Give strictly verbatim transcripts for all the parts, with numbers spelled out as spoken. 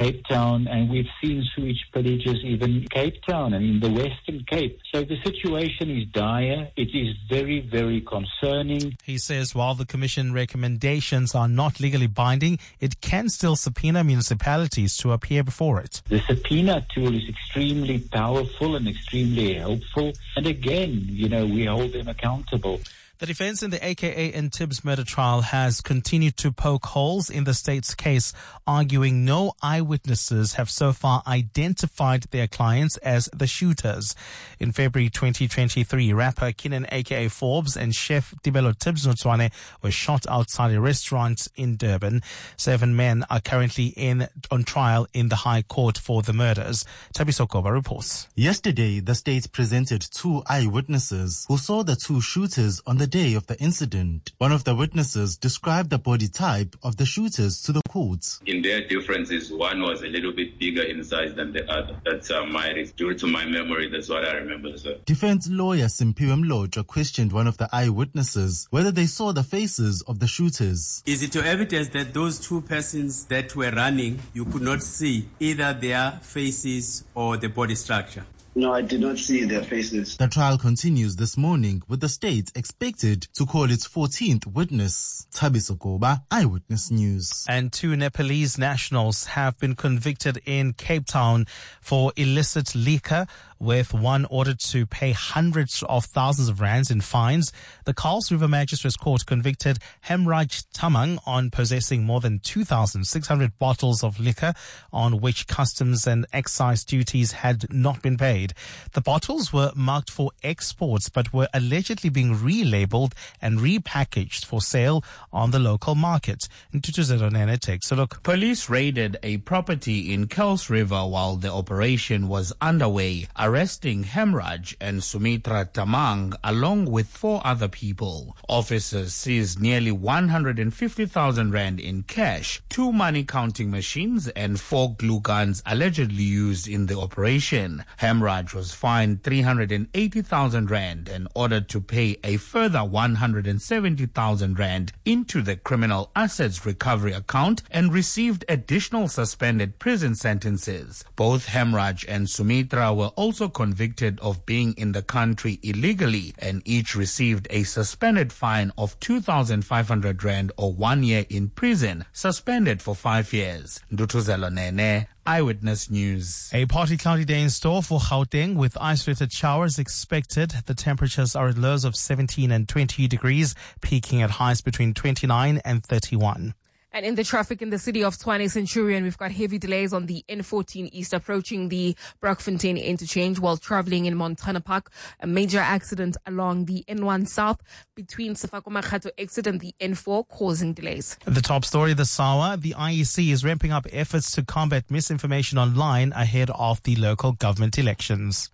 Cape Town, and we've seen sewage pillages even in Cape Town and in the Western Cape. So the situation is dire. It is very, very concerning. He says while the Commission recommendations are not legally binding, it can still subpoena municipalities to appear before it. The subpoena tool is extremely powerful and extremely helpful. And again, you know, we hold them accountable. The defense in the A K A and Tibbs murder trial has continued to poke holes in the state's case, arguing no eyewitnesses have so far identified their clients as the shooters. In February twenty twenty-three, rapper Keenan A K A Forbes and chef Tibelo Tibbs Notswane were shot outside a restaurant in Durban. Seven men are currently in on trial in the High Court for the murders. Tabiso Koba reports. Yesterday, the state presented two eyewitnesses who saw the two shooters on the day of the incident. One of the witnesses described the body type of the shooters to the court. In their differences, one was a little bit bigger in size than the other. That's uh, my, due to my memory, that's what I remember, sir. Defense lawyer Simpiwe Mlojo questioned one of the eyewitnesses whether they saw the faces of the shooters. Is it your evidence that those two persons that were running, you could not see either their faces or the body structure? No, I did not see their faces. The trial continues this morning with the state expected to call its fourteenth witness. Thabiso Koba, Eyewitness News. And two Nepalese nationals have been convicted in Cape Town for illicit liquor, with one ordered to pay hundreds of thousands of rands in fines. The Karls River Magistrates Court convicted Hemraj Tamang on possessing more than two thousand six hundred bottles of liquor on which customs and excise duties had not been paid. The bottles were marked for exports but were allegedly being relabeled and repackaged for sale on the local market. Ntutuzelo Nene takes a look. Police raided a property in Karls River while the operation was underway, arresting Hemraj and Sumitra Tamang along with four other people. Officers seized nearly one hundred fifty thousand rand in cash, two money counting machines and four glue guns allegedly used in the operation. Hemraj was fined three hundred eighty thousand rand and ordered to pay a further one hundred seventy thousand rand into the criminal assets recovery account and received additional suspended prison sentences. Both Hemraj and Sumitra were also convicted of being in the country illegally and each received a suspended fine of two thousand five hundred rand or one year in prison, suspended for five years. Ndutuzelo Nene, Eyewitness News. A partly cloudy day in store for Gauteng with isolated showers expected. The temperatures are at lows of seventeen and twenty degrees, peaking at highs between twenty-nine and thirty-one. And in the traffic in the city of Tshwane Centurion, we've got heavy delays on the N fourteen East approaching the Brockfontein interchange while traveling in Montana Park. A major accident along the N one South between Sefako Makhato exit and the N four causing delays. The top story this hour, the I E C is ramping up efforts to combat misinformation online ahead of the local government elections.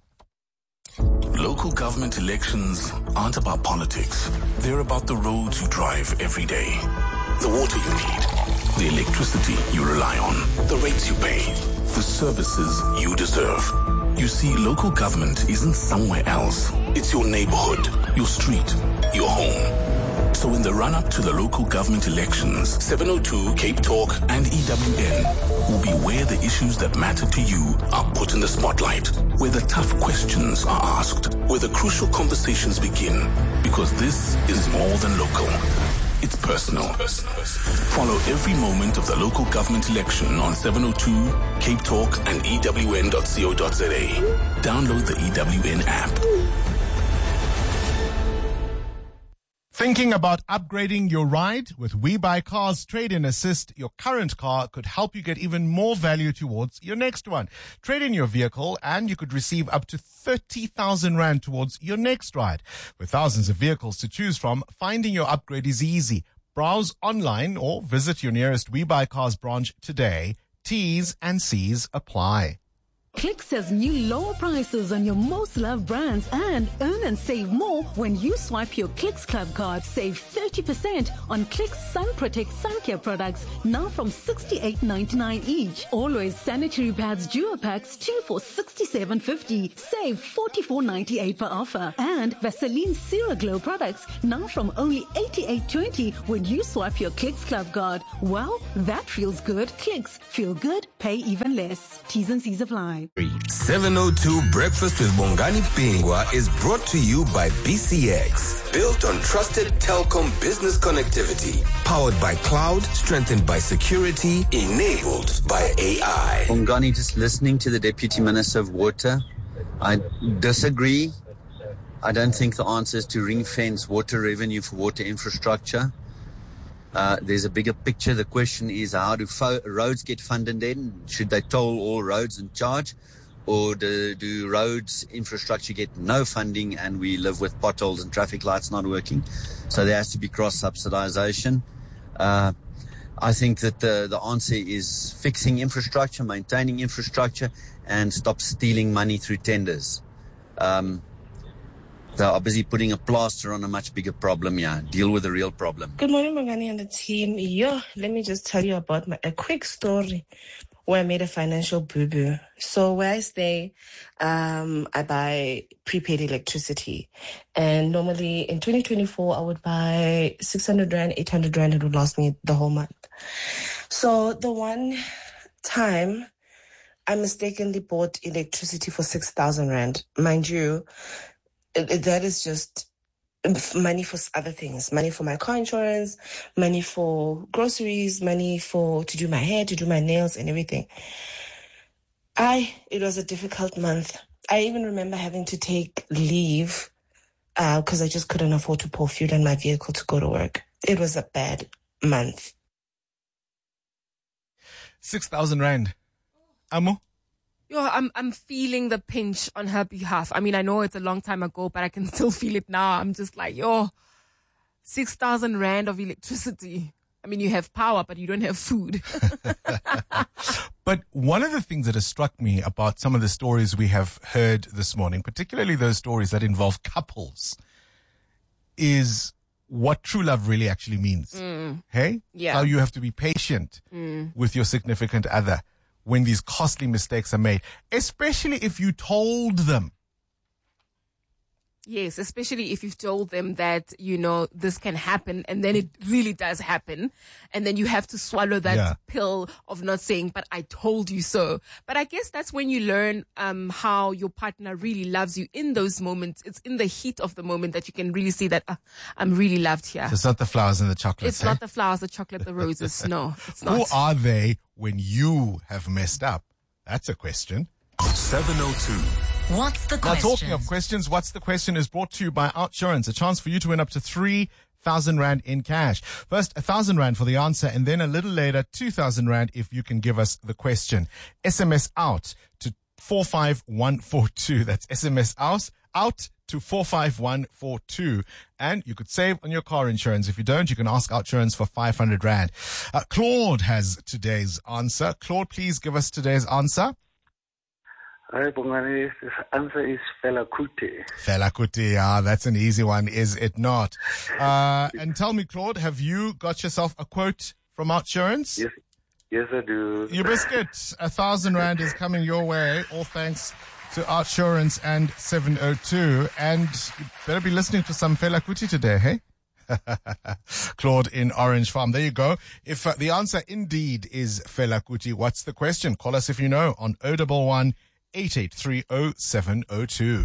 Local government elections aren't about politics. They're about the roads you drive every day, the water you need, the electricity you rely on, the rates you pay, the services you deserve. You see, local government isn't somewhere else. It's your neighborhood, your street, your home. So in the run-up to the local government elections, seven oh two, Cape Talk and E W N will be where the issues that matter to you are put in the spotlight, where the tough questions are asked, where the crucial conversations begin, because this is more than local. It's personal. Follow every moment of the local government election on seven oh two, Cape Talk and E W N dot co dot za. Download the E W N app. Thinking about upgrading your ride? With We Buy Cars Trade-in Assist, your current car could help you get even more value towards your next one. Trade in your vehicle and you could receive up to thirty thousand rand towards your next ride. With thousands of vehicles to choose from, finding your upgrade is easy. Browse online or visit your nearest We Buy Cars branch today. T's and C's apply. Clicks has new lower prices on your most loved brands and earn and save more when you swipe your Clicks Club card. Save thirty percent on Clicks Sun Protect Sun Care products now from sixty-eight ninety-nine each. Always sanitary pads duo packs two for sixty-seven fifty. Save forty-four ninety-eight per offer. And Vaseline Seraglow products now from only eighty-eight twenty when you swipe your Clicks Club card. Well, that feels good. Clicks. Feel good. Pay even less. T's and C's apply. seven oh two Breakfast with Bongani Pingwa is brought to you by B C X. Built on trusted telecom business connectivity. Powered by cloud, strengthened by security, enabled by A I. Bongani, just listening to the Deputy Minister of Water, I disagree. I don't think the answer is to ring-fence water revenue for water infrastructure. Uh, there's a bigger picture. The question is, how do fo- roads get funded then? Should they toll all roads and charge? Or do, do roads infrastructure get no funding and we live with potholes and traffic lights not working? So there has to be cross-subsidization. Uh, I think that the, the answer is fixing infrastructure, maintaining infrastructure, and stop stealing money through tenders. Um, They are busy putting a plaster on a much bigger problem, yeah. Deal with the real problem. Good morning, Bongani and the team. Yo, let me just tell you about my, a quick story where I made a financial boo-boo. So where I stay, um, I buy prepaid electricity. And normally in twenty twenty-four, I would buy six hundred rand, eight hundred rand. It would last me the whole month. So the one time I mistakenly bought electricity for six thousand rand. Mind you, that is just money for other things. Money for my car insurance, money for groceries, money for to do my hair, to do my nails and everything. I, it was a difficult month. I even remember having to take leave because uh, I just couldn't afford to pour fuel in my vehicle to go to work. It was a bad month. six thousand rand. Amo? Yo, I'm I'm feeling the pinch on her behalf. I mean, I know it's a long time ago, but I can still feel it now. I'm just like, yo, six thousand rand of electricity. I mean, you have power, but you don't have food. But one of the things that has struck me about some of the stories we have heard this morning, particularly those stories that involve couples, is what true love really actually means. Mm. Hey? Yeah. How you have to be patient Mm. with your significant other when these costly mistakes are made, especially if you told them. Yes, especially if you've told them that, you know, this can happen and then it really does happen. And then you have to swallow that Yeah. pill of not saying, but I told you so. But I guess that's when you learn um, how your partner really loves you in those moments. It's in the heat of the moment that you can really see that uh, I'm really loved here. So it's not the flowers and the chocolates. It's eh? not the flowers, the chocolate, the roses. No, it's not. Who are they when you have messed up? That's a question. seven oh two. What's the Now, question? talking of questions, What's the Question is brought to you by Outsurance, a chance for you to win up to three thousand rand in cash. First, one thousand rand for the answer, and then a little later, two thousand rand if you can give us the question. S M S out to four five one four two. That's S M S out, out to four five one four two. And you could save on your car insurance. If you don't, you can ask Outsurance for five hundred rand. Uh, Claude has today's answer. Claude, please give us today's answer. Hi, Bongani. The answer is Fela Kuti. Fela Kuti, ah, that's an easy one, is it not? Uh, and tell me, Claude, have you got yourself a quote from Outsurance? Yes, yes, I do. Your biscuit, a thousand rand is coming your way, all thanks to Outsurance and seven oh two. And you better be listening to some Fela Kuti today, hey? Claude in Orange Farm. There you go. If uh, the answer indeed is Fela Kuti, what's the question? Call us if you know on oh one one, eight eight three oh seven oh two.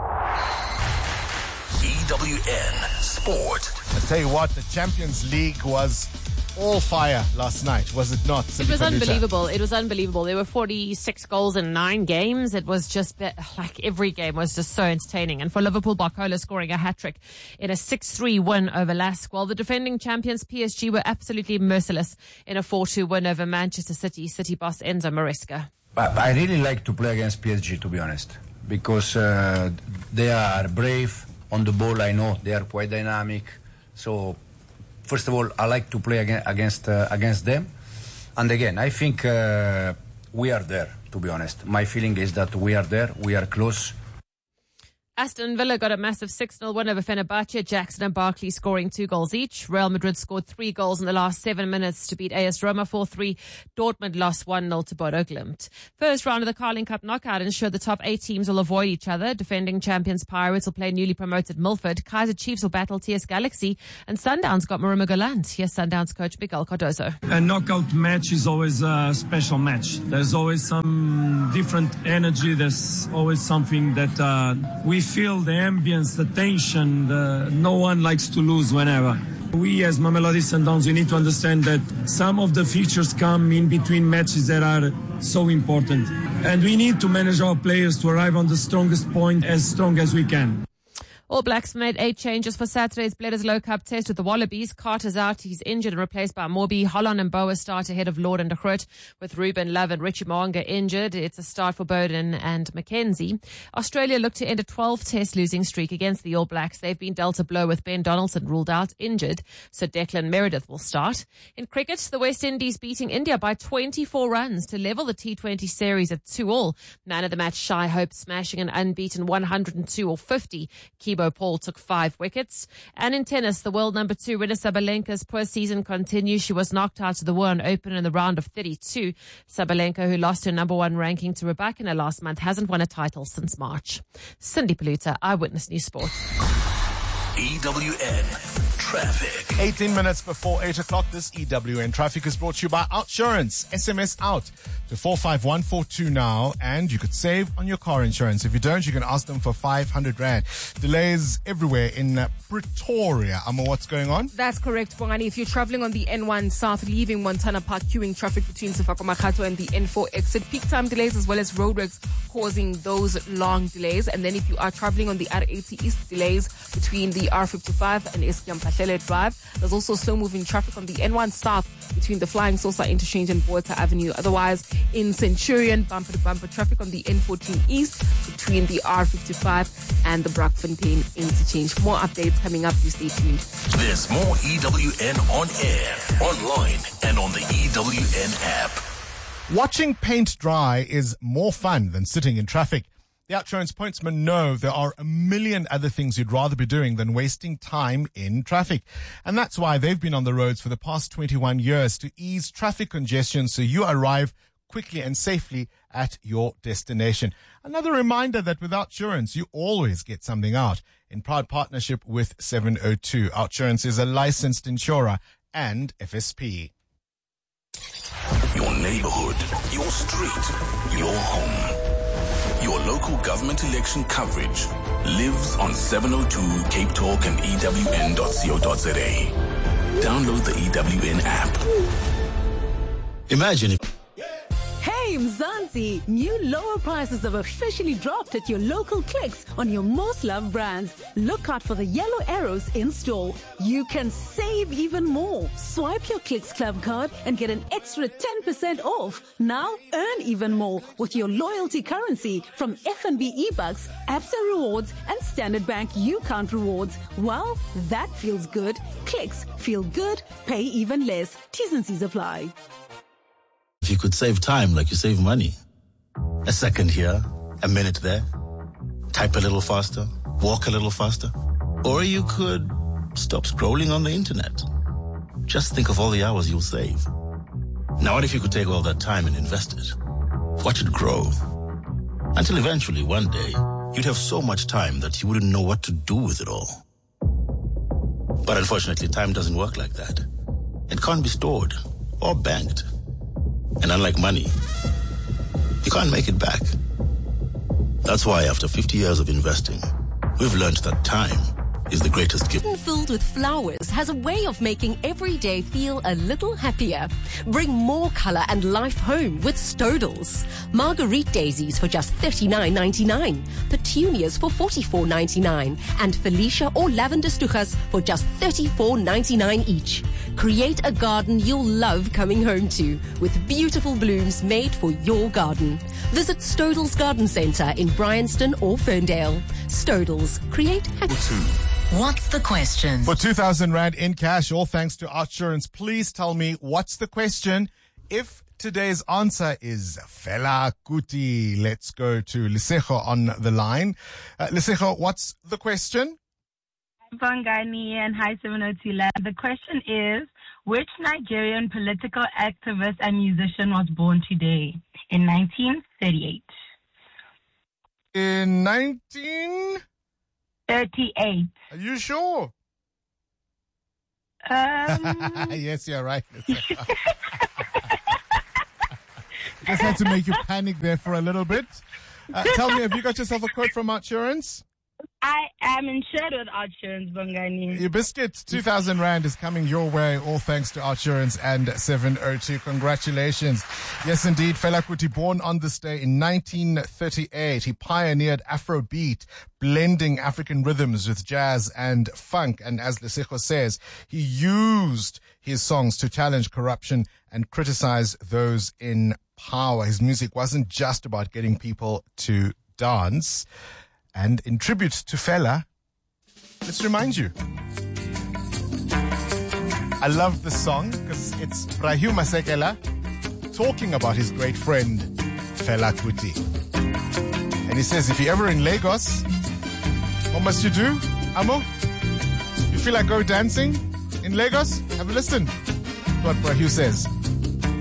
E W N Sport. I tell you what, the Champions League was all fire last night, was it not? It was unbelievable. It was unbelievable. There were forty-six goals in nine games. It was just be- like every game was just so entertaining. And for Liverpool, Barcola scoring a hat-trick in a six three win over Lask, while the defending champions P S G were absolutely merciless in a four two win over Manchester City. City boss Enzo Maresca. I really like to play against P S G, to be honest, because uh, they are brave on the ball. I know they are quite dynamic. So, first of all, I like to play against against, uh, against them. And again, I think uh, we are there, to be honest. My feeling is that we are there, we are close. Aston Villa got a massive six nil win over Fenerbahce. Jackson and Barkley scoring two goals each. Real Madrid scored three goals in the last seven minutes to beat A S Roma four three. Dortmund lost one nil to Bodo Glimt. First round of the Carling Cup knockout ensured the top eight teams will avoid each other. Defending champions Pirates will play newly promoted Milford. Kaiser Chiefs will battle T S Galaxy. And Sundowns got Maruma Goland. Here's Sundowns coach Miguel Cardozo. A knockout match is always a special match. There's always some different energy. There's always something that uh, we feel the ambience, the tension. The, no one likes to lose whenever. We as Mamelodi Sundowns, we need to understand that some of the features come in between matches that are so important. And we need to manage our players to arrive on the strongest point as strong as we can. All Blacks made eight changes for Saturday's Bledisloe Cup test with the Wallabies. Carter's out. He's injured and replaced by Morby. Holland and Boa start ahead of Lord and de Groot. With Ruben Love and Richie Mo'unga injured, it's a start for Bowden and McKenzie. Australia look to end a twelve test losing streak against the All Blacks. They've been dealt a blow with Ben Donaldson ruled out, injured, so Declan Meredith will start. In cricket, the West Indies beating India by twenty-four runs to level the T twenty series at two all. Man of the match, Shai Hope, smashing an unbeaten one hundred two or fifty. Kibo Paul took five wickets. And in tennis, the world number two, Rina Sabalenka's poor season continues. She was knocked out of the World Open in the round of thirty-two. Sabalenka, who lost her number one ranking to Rybakina last month, hasn't won a title since March. Cindy Paluta, Eyewitness News Sport. E W N Traffic. eighteen minutes before eight o'clock, this E W N Traffic is brought to you by Outsurance. S M S out to four five one four two now, and you could save on your car insurance. If you don't, you can ask them for five hundred rand. Delays everywhere in uh, Pretoria. Amma, what's going on? That's correct, Bongani. If you're traveling on the N one South, leaving Montana Park, queuing traffic between Sefako Makhato and the N four exit. Peak time delays as well as roadworks causing those long delays. And then if you are traveling on the R eighty East, delays between the R fifty-five and Eskiam Pahlele Drive. There's also slow-moving traffic on the N one South between the Flying Saucer Interchange and Boeta Avenue. Otherwise, in Centurion, bumper-to-bumper traffic on the N fourteen East between the R fifty-five and the Brockfontein Interchange. More updates coming up. You stay tuned. There's more E W N on air, online, and on the E W N app. Watching paint dry is more fun than sitting in traffic. The Outsurance pointsmen know there are a million other things you'd rather be doing than wasting time in traffic. And that's why they've been on the roads for the past twenty-one years to ease traffic congestion so you arrive quickly and safely at your destination. Another reminder that with Outsurance, you always get something out. In proud partnership with seven oh two, Outsurance is a licensed insurer and F S P. Your neighborhood, your street, your home. Your local government election coverage lives on seven oh two Cape Talk and E W N dot co dot za. Download the E W N app. Imagine if... Hey Mzansi, new lower prices have officially dropped at your local Clicks on your most loved brands. Look out for the yellow arrows in store. You can save even more. Swipe your Clicks Club card and get an extra ten percent off. Now earn even more with your loyalty currency from F N B E-Bucks, Absa Rewards and Standard Bank U-Count Rewards. Well, that feels good. Clicks, feel good, pay even less. T's and C's apply. If you could save time like you save money. A second here, a minute there. Type a little faster, walk a little faster. Or you could stop scrolling on the internet. Just think of all the hours you'll save. Now what if you could take all that time and invest it? Watch it grow. Until eventually, one day, you'd have so much time that you wouldn't know what to do with it all. But unfortunately, time doesn't work like that. It can't be stored or banked. And unlike money, you can't make it back. That's why after fifty years of investing, we've learned that time is the greatest gift. Filled with flowers has a way of making every day feel a little happier. Bring more color and life home with Stodels. Marguerite daisies for just thirty-nine ninety-nine. Petunias for forty-four ninety-nine. And Felicia or lavender stuchas for just thirty-four ninety-nine each. Create a garden you'll love coming home to with beautiful blooms made for your garden. Visit Stodels Garden Centre in Bryanston or Ferndale. Stodels, create happy. What's the question? For two thousand rand in cash, all thanks to Outsurance. Please tell me, what's the question? If today's answer is Fela Kuti. Let's go to Lesego on the line. Uh, Lesego, what's the question? Bongani and hi seven oh two Lab. The question is, which Nigerian political activist and musician was born today in nineteen thirty-eight? In nineteen thirty-eight. Are you sure? Um, yes, you're right. Just had to make you panic there for a little bit. Uh, tell me, have you got yourself a quote from Outsurance? I am insured with Outsurance, Bongani. Your biscuit, two thousand Rand is coming your way, all thanks to Outsurance and seven oh two. Congratulations. Yes, indeed. Fela Kuti, born on this day in nineteen thirty-eight. He pioneered Afrobeat, blending African rhythms with jazz and funk. And as Lesego says, he used his songs to challenge corruption and criticize those in power. His music wasn't just about getting people to dance. And in tribute to Fela, let's remind you. I love this song because it's Brahu Masekela talking about his great friend, Fela Kuti. And he says, if you're ever in Lagos, what must you do, Amo? You feel like go dancing in Lagos? Have a listen to what Brahu says.